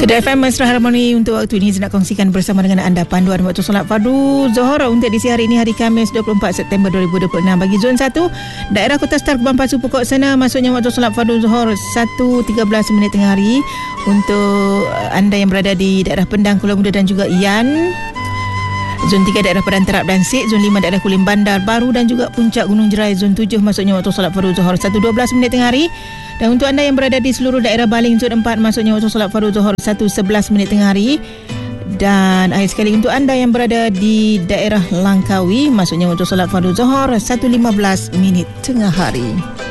Kedai FM Mesra Harmoni untuk waktu ini saya nak kongsikan bersama dengan anda panduan waktu solat fardu Zuhur untuk edisi hari ini, hari Khamis 24 September 2026. Bagi zon 1, daerah Kota Star Kubang Pasu Pokok Sana, masuknya waktu solat fardu Zuhur 1.13 minit tengah hari. Untuk anda yang berada di daerah Pendang, Kuala Muda dan juga Ian. Zon 3 daerah Padang Terap dan Sik. Zon 5 daerah Kulim Bandar Baru dan juga Puncak Gunung Jerai. Zon 7 masuknya waktu solat fardu Zuhur 1.12 minit tengah hari. Dan untuk anda yang berada di seluruh daerah Baling, zon 4 masuknya waktu solat fardu Zuhur 1.11 minit tengah hari. Dan akhir sekali untuk anda yang berada di daerah Langkawi, masuknya waktu solat fardu Zuhur 1.15 minit tengah hari.